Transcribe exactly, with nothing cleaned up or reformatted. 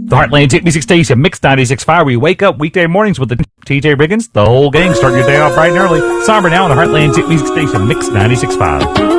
The Heartland Hit Music Station, Mix ninety-six point five, where you wake up weekday mornings with the T J Riggins, the whole gang, starting your day off bright and early. Somber now on the Heartland Hit Music Station, Mix ninety-six point five.